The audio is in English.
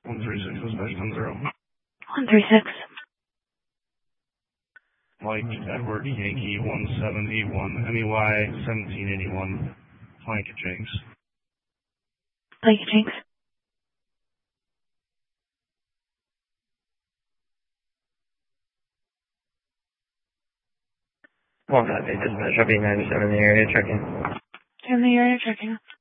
136 was best on 0. 136. Mike Edward Yankee 1781 MEY 1781 Blanket Jinx. Blanket Jinx. Well, that dispatch, I'll be 97 in the area checking. In the area checking.